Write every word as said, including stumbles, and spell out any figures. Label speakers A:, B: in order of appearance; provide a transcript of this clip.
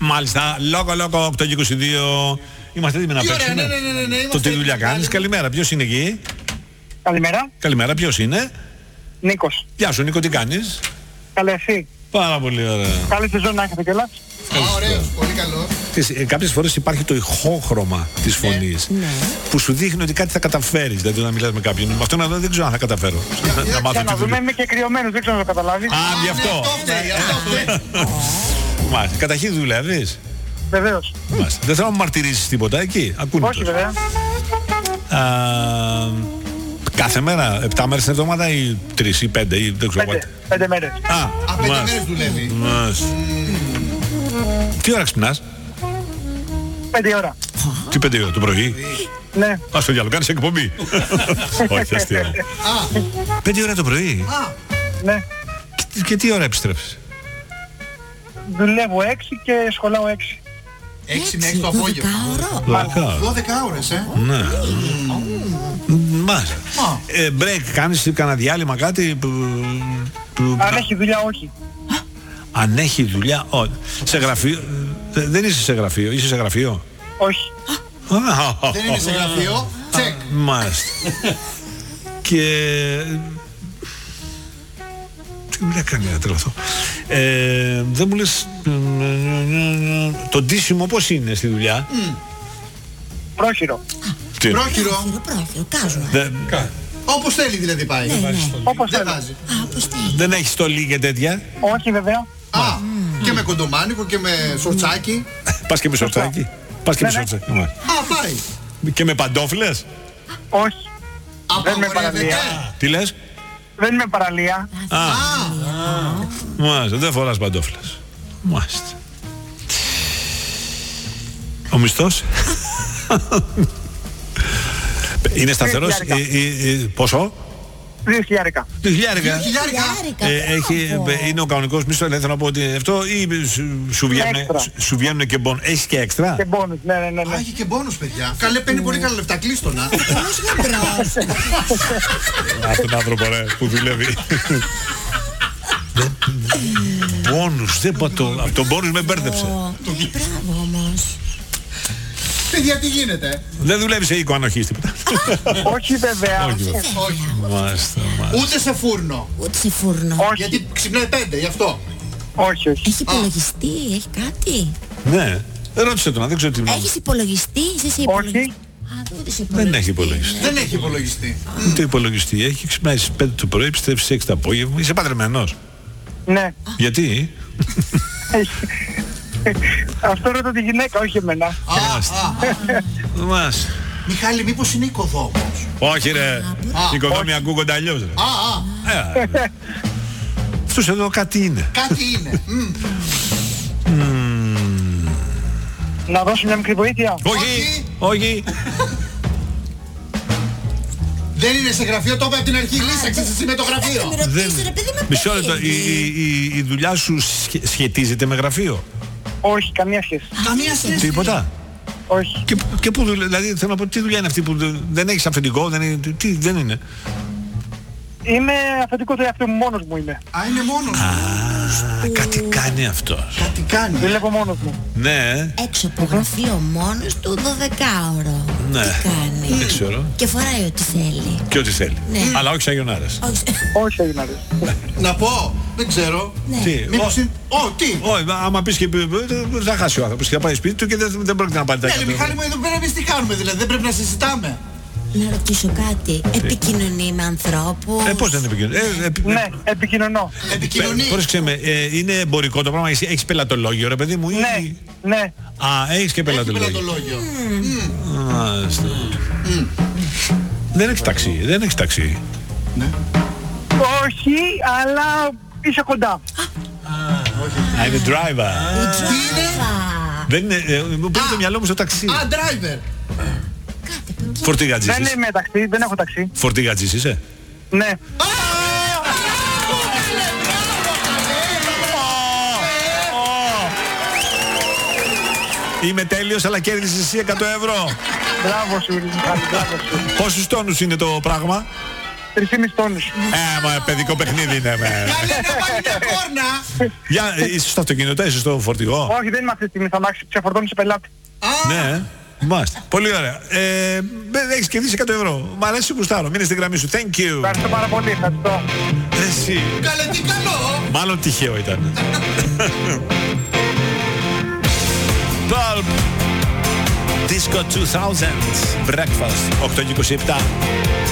A: Μάλιστα, λόγο λόγο οκτώ και είκοσι δύο. Είμαστε έτοιμοι να παίξουμε.
B: Ναι, ναι, ναι, ναι, ναι,
A: το τι δουλειά κάνεις. Καλημέρα, ποιος είναι εκεί?
C: Καλημέρα.
A: Καλημέρα, ποιος είναι?
C: Νίκος.
A: Γεια σου Νίκο, τι κάνεις?
C: Καλή εσύ.
A: Πάρα πολύ ωραία.
C: Καλή σεζόν να έχετε κιόλας.
B: Α, ωραίος, πολύ καλό.
A: Ε, κάποιες φορές υπάρχει το ηχόχρωμα της φωνής
D: Ναι.
A: που σου δείχνει ότι κάτι θα καταφέρεις. Δηλαδή να μιλάς με κάποιον. Με αυτό να δω δεν ξέρω αν θα καταφέρω. Να- να μάθω
C: Για
A: τι
C: να δούμε,
A: δουλειά.
C: είμαι και κρυωμένος, δεν ξέρω να το καταλάβεις.
A: Α, γι' αυτό.
B: Αυτό φταίει, αυτό φταίει.
A: Μάλιστα. Καταρχήν δουλεύεις.
C: Βεβαίως.
A: Μάλιστα. Δεν θέλω να μου μαρτυρήσεις τίποτα εκεί. Ακούνε
C: Όχι
A: τόσο.
C: βέβαια.
A: Α, κάθε μέρα, επτά μέρες την εβδομάδα ή τρεις ή πέντε ή δεν ξέρω.
C: Πέντε, πέντε μέρες.
A: Α,
B: Α, πέντε
A: μάλιστα.
B: μέρες δουλεύει.
A: Μάλιστα. Τι ώρα ξυπνάς?
C: Πέντε ώρα.
A: Τι πέντε ώρα το πρωί?
C: Ναι.
A: Ας το διάλογο, κάνεις εκπομπή. Όχι, αστείο.
B: Α,
A: Πέντε ώρα το πρωί.
B: α,
C: Ναι.
A: Και, και τι ώρα επιστρέφεις?
C: Δουλεύω έξι και σχολάω έξι.
B: έξι με έξι το απόγευμα.
D: Δωδεκάωρο.
A: Δώδεκα.
B: δώδεκα ώρες, ε.
A: Ναι. Μάλιστα.
B: Μα.
A: Ε, break, κάνεις κανένα διάλειμμα κάτι που, που-
C: Αν έχει δουλειά, όχι.
A: αν έχει δουλειά, όχι. Σε γραφείο, ε, δεν είσαι σε γραφείο, είσαι σε γραφείο.
C: Όχι.
A: Α,
B: Δεν είναι σε γραφείο. Τσεκ.
A: Μάλιστα. Και... Τι δουλειά κάνει να τρελαθώ. Ε, δεν μου λες... Το ντύσιμο πώς είναι στη δουλειά?
C: Πρόχειρο.
A: Τι?
B: Πρόχειρο.
D: Πρόχειρο, πρόχειρο, casual.
A: Δεν,
B: Όπως θέλει δηλαδή πάει.
D: Ναι, ναι.
C: Όπως
B: Δεν
C: θέλω.
B: βάζει.
D: Α, όπως θέλει.
A: δεν έχει στολή και τέτοια.
C: Όχι βέβαια.
B: Α, και με κοντομάνικο και με σορτσάκι.
A: Πας και με σορτσάκι. Πας και με
C: Ναι, ναι.
A: σορτσάκι. Μάλιστα.
B: Α, πάει.
A: Και με παντόφλες.
C: Όχι. Δεν με
B: Απαγορεύεται.
C: παραλία.
A: Τι λες?
C: Δεν είμαι παραλία.
A: Α,
B: Α,
A: μάλιστα, δεν φοράς παντόφλες. Μάλιστα. Ο μισθός? Είναι σταθερός?
C: χιλιάρικα.
A: ε, ε, ε, Πόσο?
C: Δύο χιλιάρικα.
A: Δύο χιλιάρικα.
B: χιλιάρικα.
D: Χιλιάρικα,
A: Ε, έχει,
D: μπράβο.
A: ε, είναι ο κανονικός μισθός, δηλαδή θέλω να πω ότι αυτό ή σου, σου, βγαίνουν,
C: Έξτρα.
A: σου, σου βγαίνουν και μπον. Έχεις και έξτρα?
C: Και μπόνους. Ναι, ναι, ναι.
B: Α,
C: ναι.
B: έχει και μπόνους, παιδιά. Καλέ, παίρνει πολύ καλά λεφτά. Κλείστονα.
D: Πώς γαμπρός.
A: Αυτόν τον άνθρωπο ρε, που δουλεύει. Μπόνους, δεν πω το. Από τον μπόνους με μπέρδεψε.
D: Ω, ναι, μπράβο όμως.
B: Παιδιά, τι γίνεται.
A: Δεν δουλεύει σε οίκο ανοχής τίποτα.
C: Όχι βέβαια.
A: Όχι, βέβαια.
B: Όχι.
A: Μάλιστα, μάλιστα.
B: Ούτε σε φούρνο.
D: Ούτε σε φούρνο.
C: Όχι.
B: Γιατί ξυπνάει πέντε, γι' αυτό.
C: Όχι, όχι.
D: Έχει υπολογιστή, έχει κάτι.
A: Ναι, ρώτησε τον, δεν ξέρω τι.
D: Έχεις υπολογιστή, είσαι σε υπολογιστή.
C: Όχι.
D: Α, ούτε σε υπολογιστή.
A: Δεν έχει υπολογιστή.
B: Δεν έχει υπολογιστή.
A: Ούτε υπολογιστή. Έχει ξυπνάει στις πέντε το πρωί, επιστρέφει στις έξι το απόγευμα. Είσαι παντρεμένος.
C: Ναι.
A: Γιατί?
C: Αυτό ρωτώ τη γυναίκα, όχι εμένα.
B: Α, α, α.
A: Μας.
B: Μιχάλη, μήπως είναι οικοδόμος.
A: Όχι ρε. Οι οικοδόμοι ακούγονται αλλιώς ρε.
B: Α, α,
A: Ε, αυτός εδώ κάτι είναι.
B: κάτι είναι. Μμ.
C: Να δώσω μια μικρή βοήθεια.
A: Όχι, όχι.
B: Δεν είναι σε γραφείο, το είπα από την αρχή. Λύσαξες εσύ με το γραφείο.
D: Θα με ρωτήσω, ρε παιδί, με
A: Μισό λεπτό. Η, η, η, η δουλειά σου σχε- σχετίζεται με γραφείο?
C: Όχι, καμία σχέση.
B: Καμία σχέση.
A: Τίποτα.
C: Όχι.
A: Και, και πού δουλεύει, δηλαδή θέλω να πω τι δουλειά είναι αυτή που δεν- δεν έχεις αφεντικό, δεν είναι, τι δεν είναι.
C: Είμαι αφεντικό του εαυτού μου, μόνος μου είμαι.
B: Α, είναι μόνος
A: Α,
B: του.
A: κάτι κάνει αυτός.
B: Κάτι κάνει.
C: Δουλεύω μόνος μου.
A: Ναι,
D: έξω από γραφείο μόνος του δωδεκάωρο.
A: Ναι.
D: Τι κάνει.
A: δεν ξέρω.
D: Και φοράει ό,τι θέλει.
A: Και ό,τι θέλει.
D: Ναι.
A: Αλλά όχι σαγιονάρες.
D: Όχι.
C: Όχι, έγινα.
B: Να πω, δεν ξέρω.
D: Ναι.
A: Τι,
B: Μήπως
A: ω-
B: είναι... Ω, τι.
A: όχι, άμα πεις και πει, θα χάσει ο άνθρωπος και θα πάει σπίτι του και δεν, δεν πρόκειται να πάρει τα
B: Ναι, ρε,
A: εκατό.
B: Μιχάλη μου, εδώ πέρα εμείς τι κάνουμε, δηλαδή, δεν πρέπει να συζητάμε.
D: Να ρωτήσω κάτι. Επικοινωνεί με ανθρώπους.
A: Ε, πώς δεν επικοινωνεί. Ε, επι-
C: Ναι, επικοινωνώ.
B: Επικοινωνεί.
A: Πώς ξέρουμε, ε, είναι εμπορικό το πράγμα, έχεις, έχεις πελατολόγιο ρε παιδί μου ή...
C: Ναι, ναι.
A: Α, έχεις και
B: Έχει
A: πελατολόγιο.
B: πελατολόγιο.
A: Μάλιστα. Δεν έχεις ταξί, δεν έχεις ταξί.
C: Όχι, αλλά είσαι κοντά.
A: Α, είναι driver.
B: Τι είναι?
A: Δεν είναι, ε, μου πήρε το μυαλό μου στο ταξί.
B: Α, driver.
A: Φορτίγατζης
C: Δεν
A: είσαι.
C: είμαι ταξί, δεν έχω ταξί.
A: Φορτίγατζης είσαι.
C: Ναι.
A: Είμαι τέλειος αλλά κέρδισες εσύ εκατό ευρώ.
C: Μπράβο σου, Μιχάλη, μπράβο σου.
A: Πόσους τόνους είναι το πράγμα?
C: τρεις τόνους.
A: Ε, μα παιδικό παιχνίδι είναι. με.
B: Καλέ να βάλει μια κόρνα.
A: Για, είσαι στο αυτοκίνητο, είσαι στο φορτηγό.
C: Όχι, δεν είμαι αυτή τη στιγμή στα μάξι, ξεφορτώνω σε πελάτη.
B: Α,
A: Ναι, μάλιστα. Πολύ ωραία. Ε, έχεις κερδίσει εκατό ευρώ. Μ' αρέσει, κουστάρω. Μείνε στην γραμμή σου. Thank you.
C: Ευχαριστώ πάρα πολύ, ευχαριστώ.
A: Εσύ.
B: καλέ τι καλό.
A: Μάλλον τυχαίο ήταν. Pulp Disco δύο χιλιάδες Breakfast οκτώ και είκοσι επτά.